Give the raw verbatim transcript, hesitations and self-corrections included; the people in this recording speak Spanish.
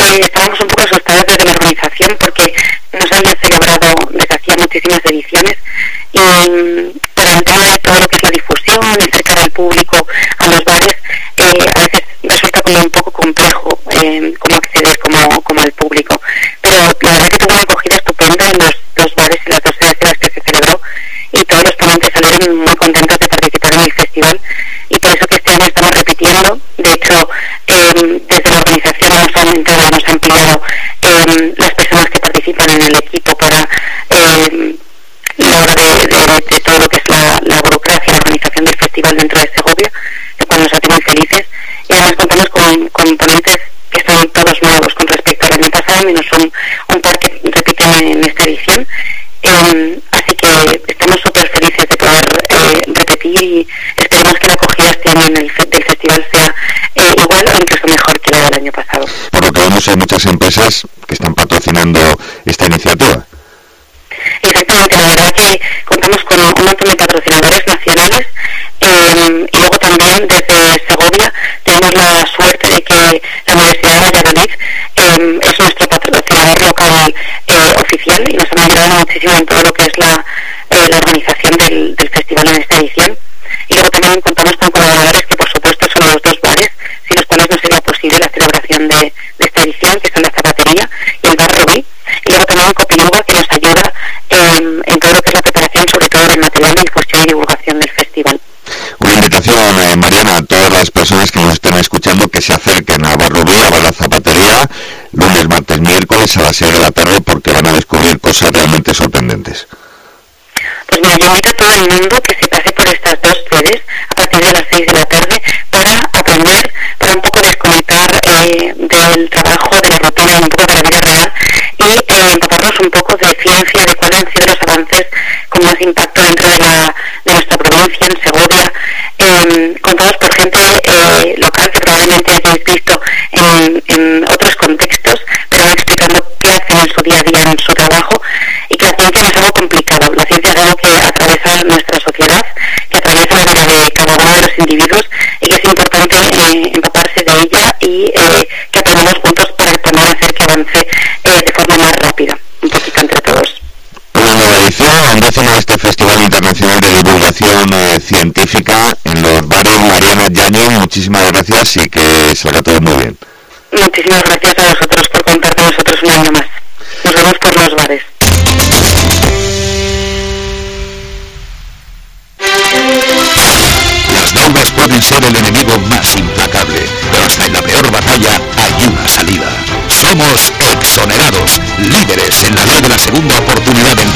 eh, estábamos un poco asustados desde la organización porque no se había celebrado desde hacía muchísimas ediciones y por el tema de todo lo que es la difusión, el acercar al público a los bares, eh, a veces resulta como un poco complejo eh, cómo acceder como, como al público, pero la verdad que tuvo una acogida estupenda en los, los bares y las dos sedes en las que se celebró y todos los ponentes salieron muy contentos de participar en el festival y por eso que este año estamos repitiendo. De hecho, eh, desde la organización nos han aumentado, nos han ampliado eh, las personas que participan en el equipo para eh, la hora de, de, de todo lo que es la, la burocracia, la organización del festival dentro de Segovia, lo cual nos hace muy felices. Y además contamos con, con ponentes que son todos nuevos con respecto al año pasado, menos un, un par que repiten en esta edición. Eh, así que estamos súper felices de poder eh, repetir y esperemos que la acogida este año en el fe, del festival sea eh, igual o incluso mejor que la del año pasado. Por lo que vemos, hay muchas empresas que están patrocinando esta iniciativa. Exactamente, la verdad que contamos con un montón de patrocinadores nacionales eh, y luego también desde Segovia tenemos la suerte de que la Universidad de Valladolid eh, es nuestro patrocinador local eh, oficial y nos han ayudado muchísimo en todo lo que es la, eh, la organización del, del festival en esta edición. Y luego también contamos con colaboradores que por supuesto son los dos bares sin los cuales no sería posible la celebración de, de esta edición, que son la Zapatería y el Bar Rubí. Y luego también Copiluga, que nos ayuda eh, en todo lo que es la preparación, sobre todo del material de difusión y divulgación del festival. Una invitación, eh, Mariana, a todas las personas que nos estén escuchando que se acerquen a Bar Rubí, a la Zapatería, lunes, martes, miércoles a las seis de la tarde, porque van a descubrir cosas realmente sorprendentes. Pues mira, yo invito a todo el mundo que se pase por estas dos sedes a partir de las seis de la tarde para aprender, para un poco desconectar eh, del trabajo, de la rutina, un poco de la vida real y eh, empaparnos un poco de ciencia, de cuáles han sido los avances con más impacto dentro de, la, de nuestra provincia, en Segovia, eh, contados por gente eh, local que probablemente hayáis visto en, en otros contextos, pero van explicando qué hacen en su día a día, en su trabajo, y que la ciencia no es algo complicado. La ciencia es algo que atraviesa nuestra sociedad, que atraviesa la vida de cada uno de los individuos y que es importante eh, empaparse de ella y eh, que aprendamos juntos para poder hacer que avance eh, de forma más rápida, un poquito entre todos. Una nueva edición, décima de este Festival Internacional de Divulgación eh, Científica en los bares. Mariana Yáñez, muchísimas gracias y que salga todo muy bien. Muchísimas gracias a vosotros por contar con nosotros un año más. Nos vemos por los bares. Las deudas pueden ser el enemigo más implacable, pero hasta en la peor batalla hay una salida. Somos Exonerados, líderes en la ley de la segunda oportunidad en